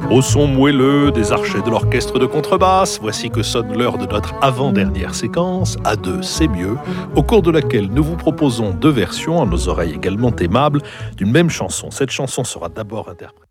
Au son moelleux des archets de l'orchestre de contrebasse, voici que sonne l'heure de notre avant-dernière séquence, à deux c'est mieux, au cours de laquelle nous vous proposons deux versions, à nos oreilles également aimables, d'une même chanson. Cette chanson sera d'abord interprétée